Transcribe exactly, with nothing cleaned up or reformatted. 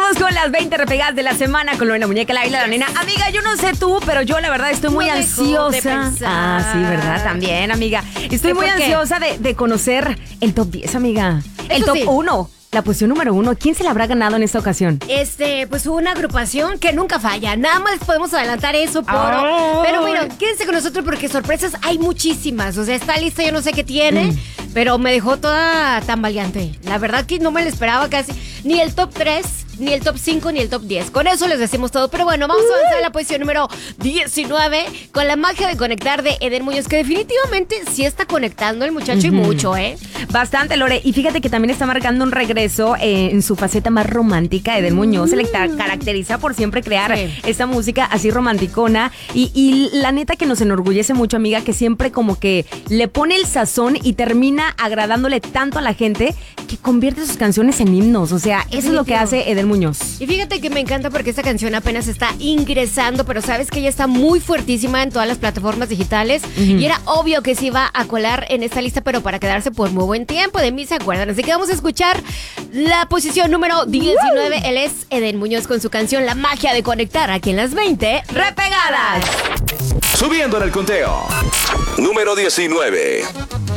Seguimos con las veinte repegadas de la semana con Lorena Muñeca, la isla de la nena. Amiga, yo no sé tú, pero yo la verdad estoy muy no ansiosa. Ah, sí, ¿verdad? También, amiga. Estoy muy ansiosa de, de conocer el top diez, amiga. El Eso top sí. uno. La posición número uno. ¿Quién se la habrá ganado en esta ocasión? Este, pues una agrupación que nunca falla. Nada más podemos adelantar eso, por. Ay. Pero bueno, quédense con nosotros porque sorpresas hay muchísimas. O sea, esta lista yo no sé qué tiene, mm. pero me dejó toda tambaleante. La verdad que no me la esperaba casi. Ni el top tres, ni el top cinco, ni el top diez. Con eso les decimos todo. Pero bueno, vamos a avanzar a la posición número diecinueve con la magia de conectar de Eden Muñoz, que definitivamente sí está conectando el muchacho uh-huh. y mucho, ¿eh? Bastante, Lore. Y fíjate que también está marcando un regreso eh, en su faceta más romántica. Eden Muñoz se le caracteriza por siempre crear sí. esta música así romanticona. Y, y la neta que nos enorgullece mucho, amiga, que siempre como que le pone el sazón y termina agradándole tanto a la gente que convierte sus canciones en himnos. O sea, eso es lo que hace Eden Muñoz. Y fíjate que me encanta porque esta canción apenas está ingresando, pero sabes que ella está muy fuertísima en todas las plataformas digitales. Uh-huh. Y era obvio que se iba a colar en esta lista, pero para quedarse por muy buen tiempo. De mí se acuerdan. Así que vamos a escuchar la posición número diecinueve. Uh-huh. Él es Eden Muñoz con su canción La magia de conectar, aquí en las veinte repegadas. Subiendo en el conteo. Número diecinueve.